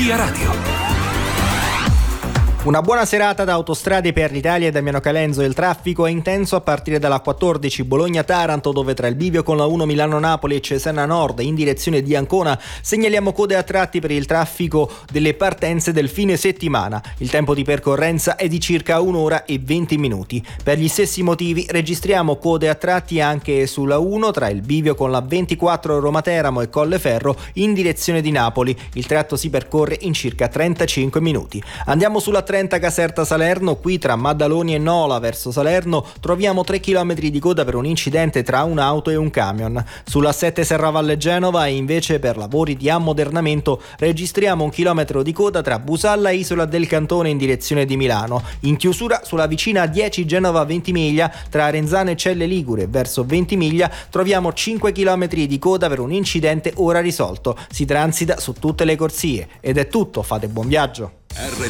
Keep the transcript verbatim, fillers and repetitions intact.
Via Radio. Una buona serata da Autostrade per l'Italia e Damiano Calenzo. Il traffico è intenso a partire dalla quattordici Bologna-Taranto, dove tra il bivio con la uno Milano-Napoli e Cesena Nord in direzione di Ancona segnaliamo code a tratti per il traffico delle partenze del fine settimana. Il tempo di percorrenza è di circa un'ora e venti minuti. Per gli stessi motivi registriamo code a tratti anche sulla uno tra il bivio con la ventiquattro Roma-Teramo e Colleferro in direzione di Napoli. Il tratto si percorre in circa trentacinque minuti. Andiamo sulla trenta Caserta-Salerno. Qui tra Maddaloni e Nola verso Salerno troviamo tre chilometri di coda per un incidente tra un'auto e un camion. Sulla sette Serravalle-Genova e invece per lavori di ammodernamento registriamo un chilometro di coda tra Busalla e Isola del Cantone in direzione di Milano. In chiusura sulla vicina dieci Genova-Ventimiglia tra Arenzano e Celle Ligure verso Ventimiglia troviamo cinque chilometri di coda per un incidente ora risolto. Si transita su tutte le corsie. Ed è tutto, fate buon viaggio. R